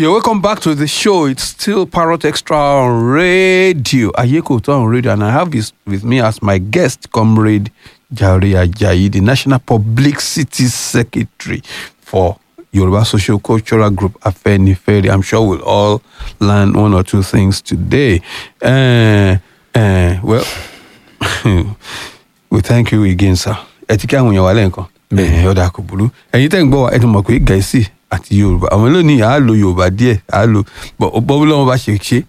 You're welcome back to the show. It's still Parrot Extra on radio. Ayeko on radio, and I have this with me as my guest, Comrade Jare Ajayi, the National Publicity Secretary for Yoruba Social Cultural Group Afenifere. I'm sure we'll all learn one or two things today. Well, we thank you again, sir. Etika when you are lenko. Yoda kubulu. And you think about it more quick, guys. See at Yoruba. I'm only hello Yoruba dear. Hello, but Bobulo Bashiki.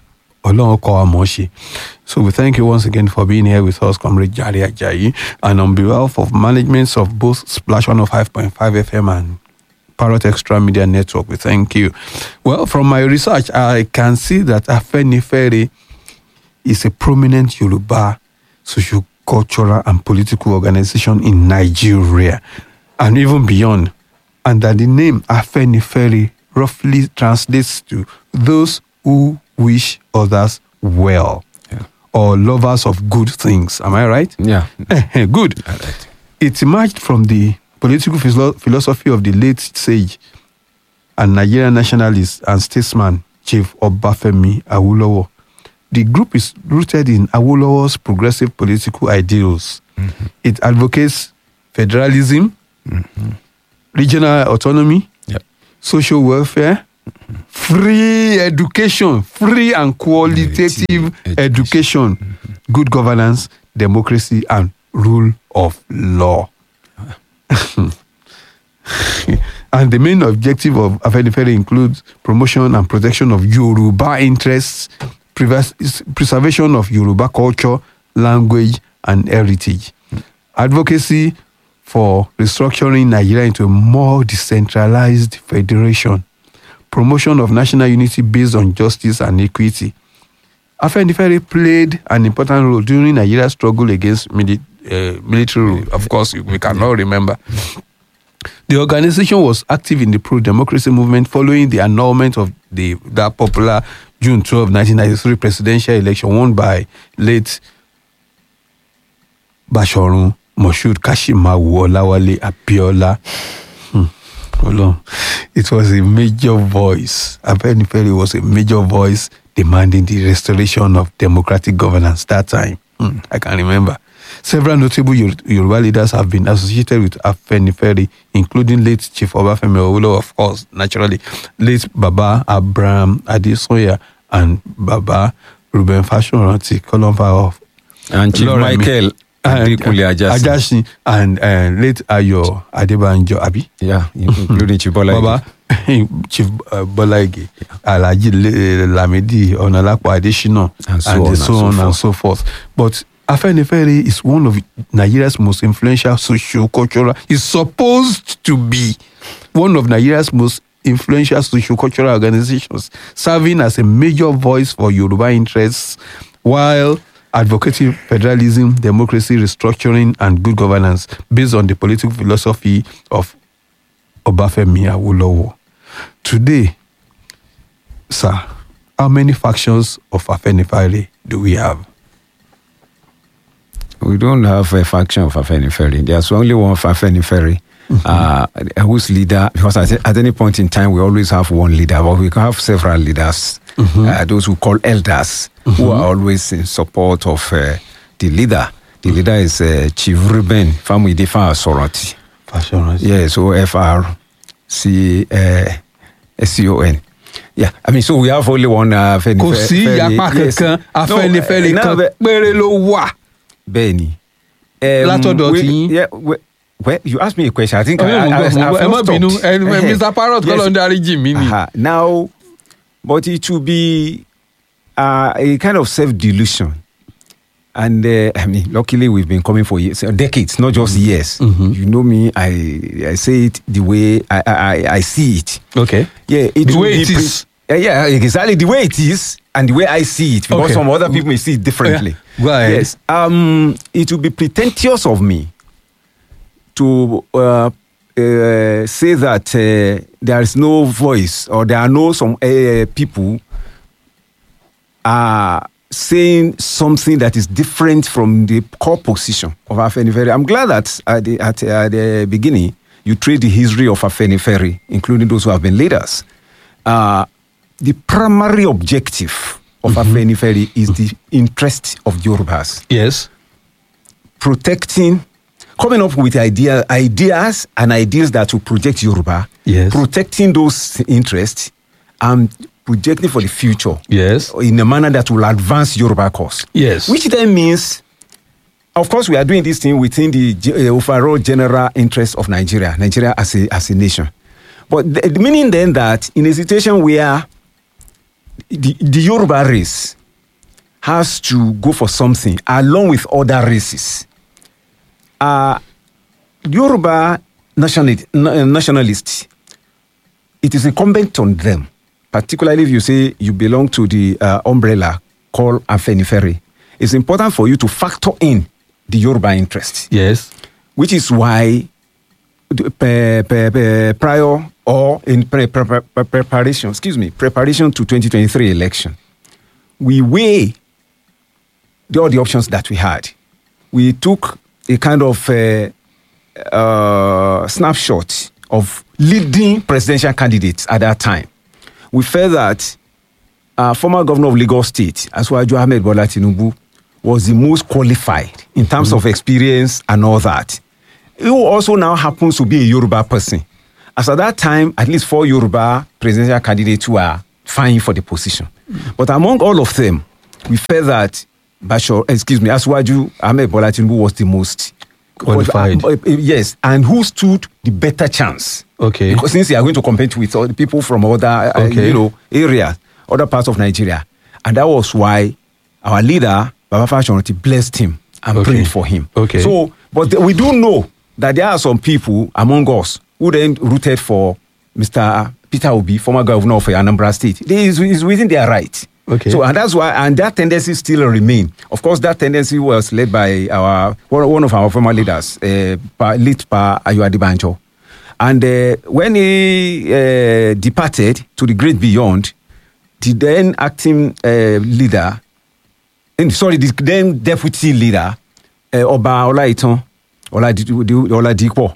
So we thank you once again for being here with us, Comrade Jare Ajayi, and on behalf of managements of both Splash 105.5 FM and Parrot Extra Media Network, we thank you. Well, from my research, I can see that Afenifere is a prominent Yoruba social, cultural, and political organization in Nigeria and even beyond, and that the name Afenifere roughly translates to those who wish others well, or lovers of good things. Am I right? Yeah. Good. Right. It emerged from the political philosophy of the late sage and Nigerian nationalist and statesman Chief Obafemi Awolowo. The group is rooted in Awolowo's progressive political ideals. Mm-hmm. It advocates federalism, regional autonomy, social welfare, free education, free and qualitative education, good governance, democracy, and rule of law. And the main objective of Afenifere includes promotion and protection of Yoruba interests, preservation of Yoruba culture, language, and heritage, advocacy for restructuring Nigeria into a more decentralized federation, promotion of national unity based on justice and equity. Afenifere played an important role during Nigeria's struggle against military rule. Of course, we cannot remember. The organization was active in the pro-democracy movement following the annulment of that popular June 12, 1993 presidential election won by late Bashorun Moshood Kashimawo Olawale Abiola. It was a major voice. Afenifere was a major voice demanding the restoration of democratic governance that time. I can remember. Several notable Yoruba leaders have been associated with Afenifere, including late Chief Obafemi Awolowo, of course, naturally, late Baba Abraham Adesoya, and Baba Ruben Fashoranti, Kolonfa of and Chief Michael Ajasin, and late Ayo Adebanjo Abi. Yeah, including Chief Bola Baba, Chief Bola Ige, Alhaji Lamidi Onalapo Adesina, and so on and so forth. But Afenifere is one of Nigeria's most influential socio-cultural. Is supposed to be one of Nigeria's most influential socio-cultural organizations, serving as a major voice for Yoruba interests while advocating federalism, democracy, restructuring, and good governance based on the political philosophy of Obafemi Awolowo. Today, sir, how many factions of Afenifere do we have? We don't have a faction of Afenifere. There's only one of Afenifere, whose leader, because at any point in time, we always have one leader, but we can have several leaders, those who call elders, who are always in support of the leader. The leader is Chief Ruben Famuyidefa Asoroti. Yeah, so FRCON. Yeah, I mean, so we have only one Afenifere. Benny. Well, you asked me a question. I think Mr. Parrot now, but it will be a kind of self-delusion. And I mean, luckily we've been coming for years, decades, not just years. You know me, I say it the way I see it. Okay. Yeah, the way it is. Yeah, exactly the way it is and the way I see it. Because some other people may see it differently. Yeah. Yes. It would be pretentious of me to say that there is no voice or there are no some people saying something that is different from the core position of Afenifere. I'm glad that at the beginning you traced the history of Afenifere, including those who have been leaders. the primary objective of Afenifere is the interest of Yorubas. Yes. Coming up with ideas and ideas that will project Yoruba. Yes. Protecting those interests and projecting for the future. Yes. In a manner that will advance Yoruba cause. Yes. Which then means, of course, we are doing this thing within the overall general interest of Nigeria as a nation. But the meaning then that in a situation where the Yoruba race has to go for something along with other races, Yoruba nationalists, it is incumbent on them, particularly if you say you belong to the umbrella called Afenifere. It's important for you to factor in the Yoruba interest. Yes. Which is why prior or in preparation to 2023 election, we weigh all the options that we had. We took a kind of snapshot of leading presidential candidates at that time. We felt that former governor of Lagos State, Asiwaju Ahmed Bola Tinubu, was the most qualified in terms of experience and all that. He also now happens to be a Yoruba person. As at that time, at least 4 Yoruba presidential candidates were vying for the position. But among all of them, we felt that Asiwaju Ahmed Bola Tinubu was the most qualified. Yes, and who stood the better chance. Okay. Because since they are going to compete with all the people from other areas, other parts of Nigeria. And that was why our leader, Baba Fashoranti, blessed him and prayed for him. Okay. So, but we do know that there are some people among us who then rooted for Mr. Peter Obi, former governor of Anambra State. Is within their right. Okay. So, and that's why, and that tendency still remains. Of course, that tendency was led by one of our former leaders, late Pa Ayo Adebanjo. And when he departed to the great beyond, the then acting leader, the then deputy leader, Oba Olaitan Oladipo,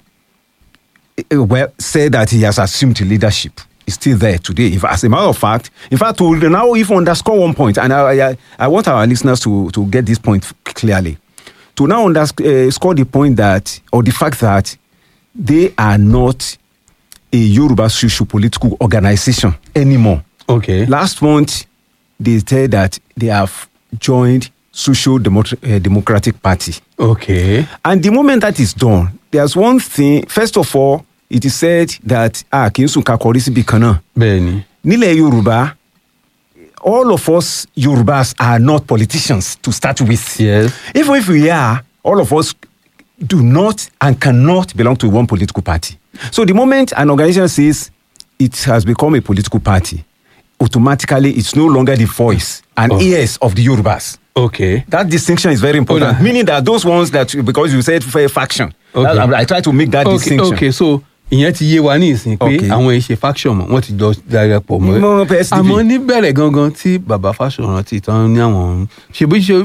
said that he has assumed the leadership. Is still there today. As a matter of fact, to now even underscore one point, and I want our listeners to get this point clearly. To now underscore the point that, or the fact that they are not a Yoruba socio-political organization anymore. Okay. Last month, they said that they have joined Social Democratic Party. Okay. And the moment that is done, there's one thing. First of all, it is said that Kinsu Kakorisi Bikana. Beni. Nile Yoruba, all of us Yorubas are not politicians to start with. Yes. Even if we are, all of us do not and cannot belong to one political party. So the moment an organization says it has become a political party, automatically it's no longer the voice and ears of the Yorubas. Okay. That distinction is very important. Meaning that those ones that, because you said for a faction, I try to make that distinction. Okay, so ìyẹn ti yé wa ní ìsìn pé àwọn ìṣe faction mọ̀ wọ́n ti jọ darapọ̀ mọ́ àmọ́ níbẹ̀rẹ̀ gangan tí bàbá Fáṣọ̀rántì tán ní àwọn ṣe bó ṣe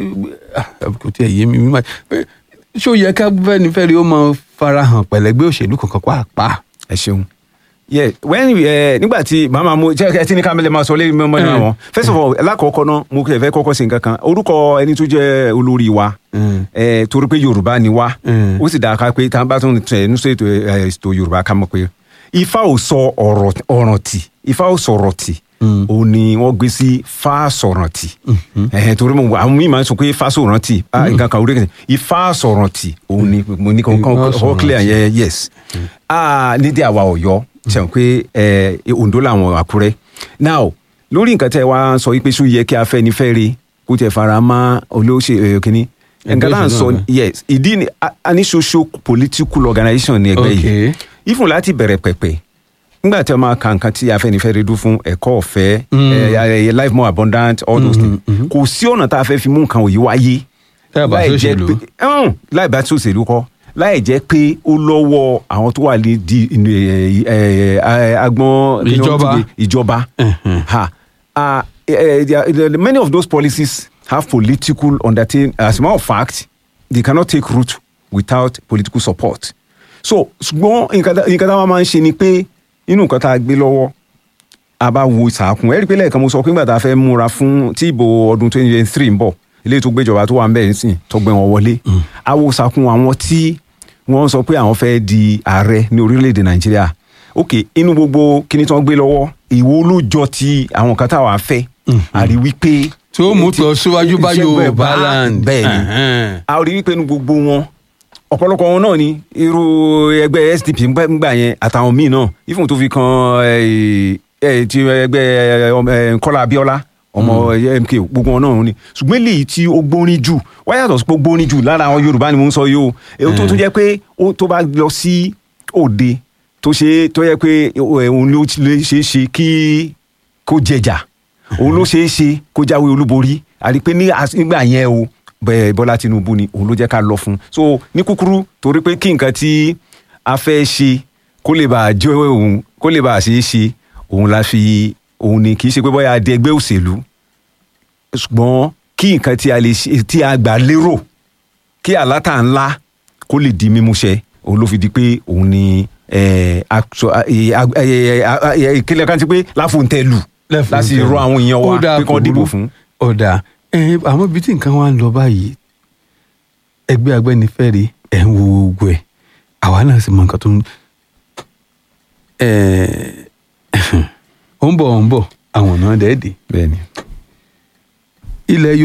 kò tí ẹ̀ yé mi mímọ́ ṣé ó yẹ ká Afẹ́nifẹ́re ó máa farahàn pẹ̀lẹ́gbẹ́ òṣèlú kankan pàápàá. Ẹ ṣeun. Yeah, when nígbà tí màmá mo jẹ́ ẹ ti ní kámẹ́lẹ́ máa sọ lé mọ́ ní àwọn. First of all, lákọ̀ọ́kọ́ náà mo fẹ́ kọ́kọ́ ṣe nǹkan kan. Orúkọ ẹni tó jẹ́ olórí wa torí pé Yorùbá ni wá. Ó sì dáa ká pé tá a bá tún tẹ̀ ní ètò Yorùbá ká mọ̀ pé Ifá ò sọ ọ̀ràn tì. Ifá ò sọ̀rọ̀ tì. Ó ní wọ́n gbé sí Fásọ̀rántì. Torí àwọn míì máa ń sọ pé Fásọ̀rántì nǹkan kan orí kẹsì. Ifásọ̀rántì òun ni mo ní kọ́ clear yẹn yes. Nídìí àwa Ọ̀yọ́ ṣe pé Oǹdó làwọn Àkúrẹ́. Now lórí nǹkan tẹ́ wá sọ pé ṣó yẹ kí Afẹ́nifẹ́re kó tẹ̀ fara mọ́ olóṣèlú kínní. Nǹkan náà sọ yes ìdí ni a ní social political organization ní ẹgbẹ́ yìí. Ifun láti bẹ̀rẹ̀ pẹ̀pẹ̀ nígbà tí wọ́n máa ka nǹkan tí Afẹ́nifẹ́re dún fún ẹ̀kọ́ ọ̀fẹ́ life more abundant all those things kò sí ọ̀nà tá a fẹ́ fi mú nǹkan òyì wáyé láì bá tó ṣèlú kọ́ láì jẹ́ pé ó lọ́wọ́ àwọn tó wà ní agbọ́n ìjọba. Many of those policies have political undertaking. As a matter of fact, they cannot take root without political support. So ṣùgbọ́n nǹkan tá a máa ń ṣe ni pé inú nǹkan tá a gbé lọ́wọ́ a bá wo ìsàkùn ẹ rí pé lẹ́ẹ̀kan mo sọ pé nígbà tá a fẹ́ múra fún tí ìbò ọdún 2023 ń bọ̀ ilé tó gbéjọba tó wà ń bẹ̀ nísìn tó gbé wọn wọlé a wo ìsàkùn àwọn tí wọ́n sọ pé àwọn fẹ́ di ààrẹ ní orílẹ̀-èdè Nàìjíríà ok inú gbogbo kíní tí wọ́n gbé lọ́wọ́ ìwo ló jọ ti àwọn kan táwa fẹ́ àrí wípé tí ó mú tọ síwájú bá Yorùbá land bẹ́ẹ̀ ni a rí wípé inú gbogbo wọn ọ̀pọ̀lọpọ̀ wọn náà ni irú ẹgbẹ́ SDP ńgbà yẹn àtàwọn míì náà ifun tó fi kan ti ẹgbẹ́ Kọ́lá Abíọ́lá ọmọ MK gbogbo wọn náà ni ṣùgbọ́n èyí tí ó gbórin jù wáyé àtọ̀ sí pé ó gbórin jù lára àwọn Yorùbá ni mo ń sọ yìí o èyí tó tún jẹ́ pé tó bá lọ sí òde tó yẹ pé òun ló lè ṣeé ṣe kó jẹjà òun ló ṣeé ṣe kó jáwé olúborí àrí pé nígbà yẹn o bẹ́ẹ̀ Bọ́lá Tinubu ni òun ló jẹ́ ká lọ fún so ní kúkúrú torí pé kí nǹkan tí a fẹ́ ṣe kó lè bàa jẹ́ òun kó lè bàa ṣeé ṣe òun la fi òun ni kì í ṣe pé bóyá di ẹgbẹ́ òṣèlú ṣùgbọ́n kí nǹkan tí a lè ṣe tí a gbà lérò kí àlátà ńlá kó lè di mímúṣẹ òun ló fi di pé òun ni ìkílẹ̀ kan ti pé láfòǹtẹ̀lù láti rọ àwọn èèyàn wa pé kán dìbò fún. ọ̀dà àmọ́ ibi tí nǹkan wa ń lọ báyìí ẹgbẹ́ Agbẹ́nifẹ́re ẹ̀ ń wo gbogbo ẹ̀ àwa náà sì mọ nǹkan tó ń ó ń bọ̀ àwọn ọ̀nà dẹ́ẹ̀dẹ̀ bẹ́ẹ̀ ni ilẹ̀